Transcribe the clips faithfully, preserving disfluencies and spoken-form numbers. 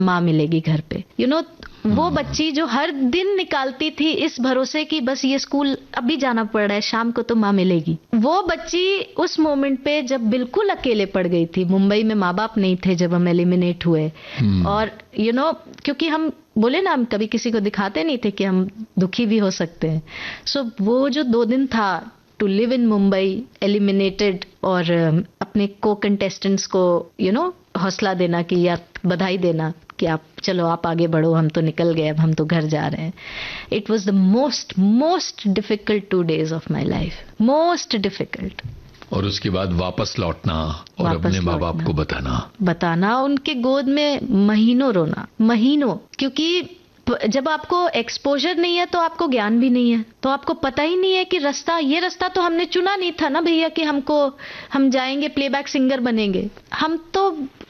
माँ मिलेगी घर पे, यू you नो know, वो बच्ची जो हर दिन निकालती थी इस भरोसे कि बस ये स्कूल अभी जाना पड़ रहा है, शाम को तो माँ मिलेगी, वो बच्ची उस मोमेंट पे जब बिल्कुल अकेले पड़ गई थी। मुंबई में माँ बाप नहीं थे जब हम एलिमिनेट हुए, और यू you नो know, क्योंकि हम बोले ना, हम कभी किसी को दिखाते नहीं थे कि हम दुखी भी हो सकते हैं। सो so, वो जो दो दिन था to live in Mumbai eliminated, और अपने को कंटेस्टेंट्स को यू नो हौसला देना कि या बधाई देना कि आप चलो आप आगे बढ़ो, हम तो निकल गए, अब हम तो घर जा रहे हैं। It was the most most difficult two days of my life, most difficult. और उसके बाद वापस लौटना और वापस अपने माँ बाप को बताना बताना उनके गोद में महीनों रोना, महीनों, क्योंकि जब आपको एक्सपोजर नहीं है तो आपको ज्ञान भी नहीं है, तो आपको पता ही नहीं है कि रास्ता, ये रास्ता तो हमने चुना नहीं था ना भैया कि हमको हम जाएंगे प्लेबैक सिंगर बनेंगे। हम तो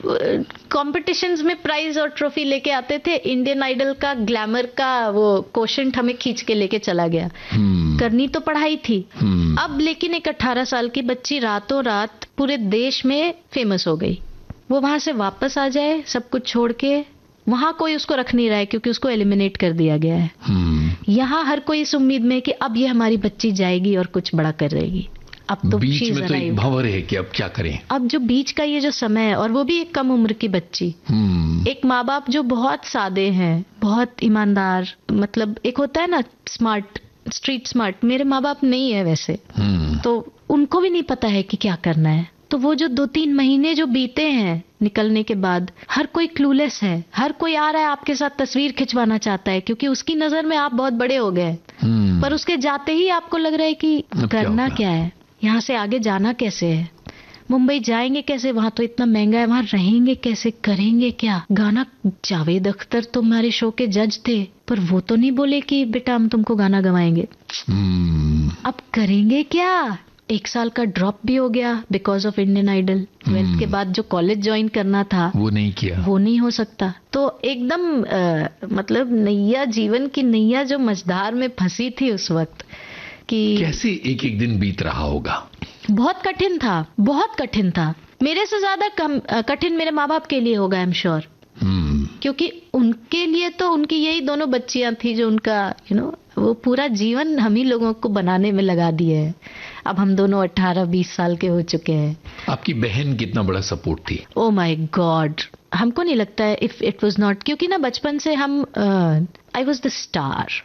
कॉम्पिटिशंस में प्राइज और ट्रॉफी लेके आते थे, इंडियन आइडल का ग्लैमर का वो कोशेंट हमें खींच के लेके चला गया। hmm. करनी तो पढ़ाई थी। hmm. अब लेकिन एक अठारह साल की बच्ची रातों रात पूरे देश में फेमस हो गई, वो वहां से वापस आ जाए सब कुछ छोड़ के, वहां कोई उसको रख नहीं रहा है क्योंकि उसको एलिमिनेट कर दिया गया है। hmm. यहाँ हर कोई इस उम्मीद में कि अब ये हमारी बच्ची जाएगी और कुछ बड़ा कर रहेगी। अब तो बीच में तो एक भंवर है कि अब क्या करें। अब जो बीच का ये जो समय है, और वो भी एक कम उम्र की बच्ची, hmm. एक माँ बाप जो बहुत सादे हैं, बहुत ईमानदार, मतलब एक होता है ना स्मार्ट, स्ट्रीट स्मार्ट, मेरे माँ बाप नहीं है वैसे। hmm. तो उनको भी नहीं पता है कि क्या करना है। तो वो जो दो तीन महीने जो बीते हैं निकलने के बाद, हर कोई क्लूलेस है, हर कोई आ रहा है आपके साथ तस्वीर खिंचवाना चाहता है क्योंकि उसकी नजर में आप बहुत बड़े हो गए। hmm. पर उसके जाते ही आपको लग रहा है कि करना क्या, क्या है, यहाँ से आगे जाना कैसे है, मुंबई जाएंगे कैसे, वहां तो इतना महंगा है, वहां रहेंगे कैसे, करेंगे क्या। गाना, जावेद अख्तर तो हमारे शो के जज थे, पर वो तो नहीं बोले कि बेटा हम तुमको गाना गवाएंगे। hmm. अब करेंगे क्या। एक साल का ड्रॉप भी हो गया because of Indian idol. Twelfth के बाद जो कॉलेज ज्वाइन करना था वो नहीं किया, वो नहीं हो सकता। तो एकदम आ, मतलब नैया, जीवन की नैया जो मझधार में फंसी थी उस वक्त कि कैसे एक एक दिन बीत रहा होगा। बहुत कठिन था, बहुत कठिन था। मेरे से ज्यादा कठिन मेरे माँ बाप के लिए होगा, आई एम श्योर, क्योंकि उनके लिए तो उनकी यही दोनों बच्चियां थी जो उनका यू नो वो पूरा जीवन हम ही लोगों को बनाने में लगा दिए है। अब हम दोनों अठारह बीस साल के हो चुके हैं। आपकी बहन कितना बड़ा सपोर्ट थी? ओ माय गॉड, हमको नहीं लगता है इफ इट वाज नॉट, क्योंकि ना बचपन से हम आई वाज द स्टार।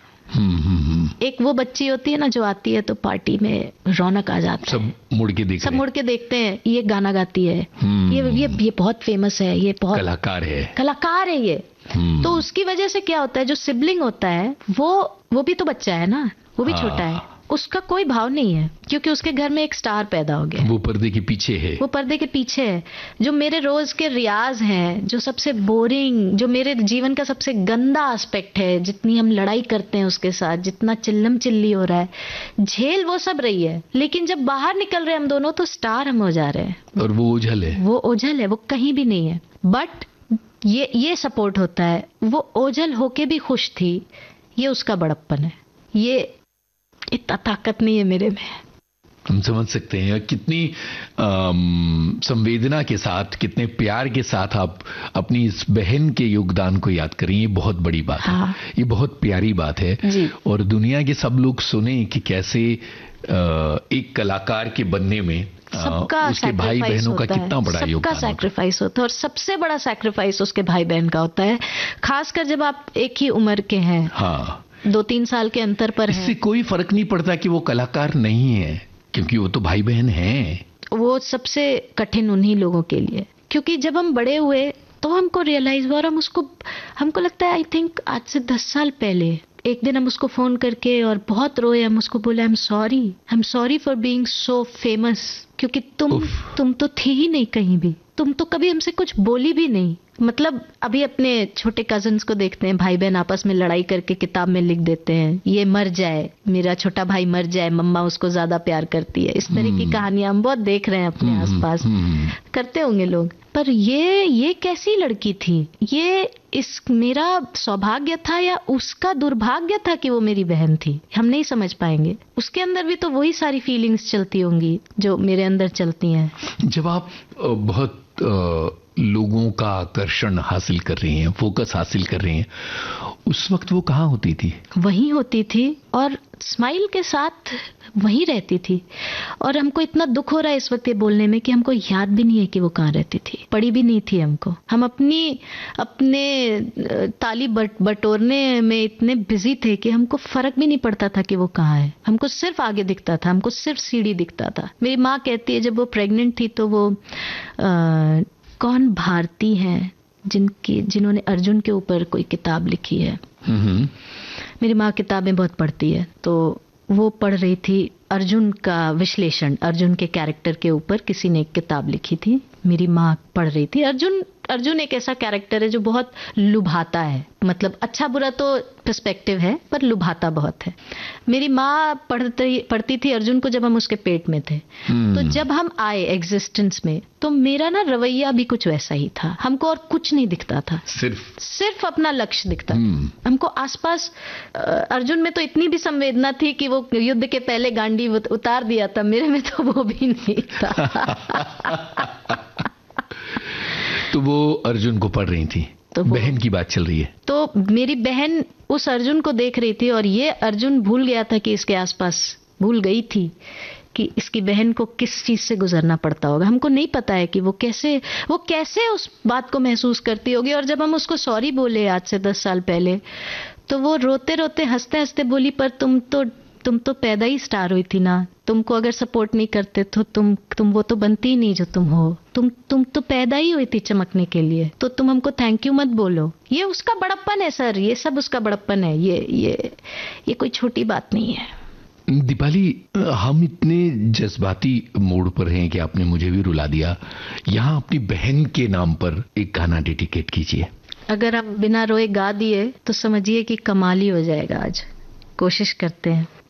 एक वो बच्ची होती है ना जो आती है तो पार्टी में रौनक आ जाती है, सब मुड़ के देख सब मुड़ के देखते हैं, ये गाना गाती है, ये ये ये बहुत फेमस है, ये बहुत कलाकार है, कलाकार है ये। तो उसकी वजह से क्या होता है, जो सिबलिंग होता है वो वो भी तो बच्चा है ना, वो भी छोटा है, उसका कोई भाव नहीं है क्योंकि उसके घर में एक स्टार पैदा हो गया। वो पर्दे के पीछे है, वो पर्दे के पीछे है। जो मेरे रोज के रियाज हैं, जो सबसे बोरिंग, जो मेरे जीवन का सबसे गंदा एस्पेक्ट है, जितनी हम लड़ाई करते हैं उसके साथ, जितना चिल्लम चिल्ली हो रहा है, झेल वो सब रही है। लेकिन जब बाहर निकल रहे हम दोनों तो स्टार हम हो जा रहे हैं। और वो ओझल है, वो ओझल है, वो कहीं भी नहीं है। बट ये ये सपोर्ट होता है। वो ओझल होके भी खुश थी, ये उसका बड़प्पन है। ये इतना ताकत नहीं है मेरे में। हम समझ सकते हैं कितनी संवेदना के साथ, कितने प्यार के साथ आप अपनी इस बहन के योगदान को याद करें। ये बहुत बड़ी बात हाँ। है, ये बहुत प्यारी बात है जी। और दुनिया के सब लोग सुने कि कैसे एक कलाकार के बनने में सबका उसके भाई बहनों का कितना बड़ा योगदान, सबका सैक्रिफाइस होता है। और सबसे बड़ा सैक्रिफाइस उसके भाई बहन का होता है, खासकर जब आप एक ही उम्र के हैं। हाँ, दो तीन साल के अंतर पर इससे कोई फर्क नहीं पड़ता कि वो कलाकार नहीं है, क्योंकि वो तो भाई बहन हैं। वो सबसे कठिन उन्हीं लोगों के लिए, क्योंकि जब हम बड़े हुए तो हमको रियलाइज हुआ, और हम उसको हमको लगता है आई थिंक आज से दस साल पहले एक दिन हम उसको फोन करके और बहुत रोए। हम उसको बोले I am sorry, I am sorry for being so famous, क्योंकि तुम तुम तो थी ही नहीं कहीं भी, तुम तो कभी हमसे कुछ बोली भी नहीं। मतलब अभी अपने छोटे कजन्स को देखते हैं, भाई बहन आपस में लड़ाई करके किताब में लिख देते हैं, ये मर जाए, मेरा छोटा भाई मर जाए, मम्मा उसको ज्यादा प्यार करती है। इस तरह की कहानियां हम बहुत देख रहे हैं अपने आसपास, करते होंगे लोग। पर ये ये कैसी लड़की थी? ये इस मेरा सौभाग्य था या उसका दुर्भाग्य था कि वो मेरी बहन थी? हम नहीं समझ पाएंगे। उसके अंदर भी तो वही सारी फीलिंग्स चलती होंगी जो मेरे अंदर चलती हैं। जब आप बहुत आ, लोगों का आकर्षण हासिल कर रही हैं, फोकस हासिल कर रही हैं, उस वक्त वो कहाँ होती थी? वहीं होती थी और स्माइल के साथ वहीं रहती थी। और हमको इतना दुख हो रहा है इस वक्त ये बोलने में कि हमको याद भी नहीं है कि वो कहाँ रहती थी, पड़ी भी नहीं थी हमको। हम अपनी अपने ताली बट बटोरने में इतने बिजी थे कि हमको फर्क भी नहीं पड़ता था कि वो कहाँ है। हमको सिर्फ आगे दिखता था, हमको सिर्फ सीढ़ी दिखता था। मेरी माँ कहती है जब वो प्रेग्नेंट थी तो वो आ, कौन भारती हैं जिनकी जिन्होंने अर्जुन के ऊपर कोई किताब लिखी है। मेरी माँ किताबें बहुत पढ़ती है, तो वो पढ़ रही थी अर्जुन का विश्लेषण, अर्जुन के कैरेक्टर के ऊपर किसी ने एक किताब लिखी थी। मेरी माँ पढ़ रही थी। अर्जुन अर्जुन एक ऐसा कैरेक्टर है जो बहुत लुभाता है, मतलब अच्छा बुरा तो पर्सपेक्टिव है पर लुभाता बहुत है। मेरी माँ पढ़ती पढ़ती थी अर्जुन को जब हम उसके पेट में थे। तो जब हम आए एग्जिस्टेंस में तो मेरा ना रवैया भी कुछ वैसा ही था। हमको और कुछ नहीं दिखता था, सिर्फ सिर्फ अपना लक्ष्य दिखता था। हमको आसपास अर्जुन में तो इतनी भी संवेदना थी कि वो युद्ध के पहले गांडी उतार दिया था, मेरे में तो वो भी नहीं था। तो वो अर्जुन को पढ़ रही थी, तो बहन की बात चल रही है। तो मेरी बहन उस अर्जुन को देख रही थी और ये अर्जुन भूल गया था कि इसके आसपास, भूल गई थी कि इसकी बहन को किस चीज से गुजरना पड़ता होगा। हमको नहीं पता है कि वो कैसे वो कैसे उस बात को महसूस करती होगी। और जब हम उसको सॉरी बोले आज से दस साल पहले, तो वो रोते रोते हंसते हंसते बोली, पर तुम तो तुम तो पैदा ही स्टार हुई थी ना, तुमको अगर सपोर्ट नहीं करते तो तुम तुम वो तो बनती ही नहीं जो तुम हो। तुम तुम तो पैदा ही हुई थी चमकने के लिए, तो तुम हमको थैंक यू मत बोलो। ये उसका बड़प्पन है सर, ये सब उसका बड़प्पन है। ये ये ये कोई छोटी बात नहीं है। दीपाली, हम इतने जज्बाती मोड पर हैं कि आपने मुझे भी रुला दिया। यहाँ अपनी बहन के नाम पर एक गाना डेडिकेट कीजिए। अगर हम बिना रोए गा दिए तो समझिए कि कमाल ही हो जाएगा। आज कोशिश करते हैं।